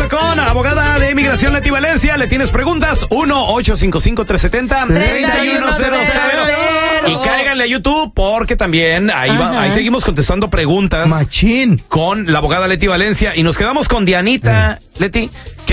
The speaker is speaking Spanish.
con la abogada de inmigración Leti Valencia. ¿Le tienes preguntas? 1-855-370-3100. Y cáiganle a YouTube porque también ahí seguimos contestando preguntas. Machín. Con la abogada Leti Valencia. Y nos quedamos con Dianita, Leti.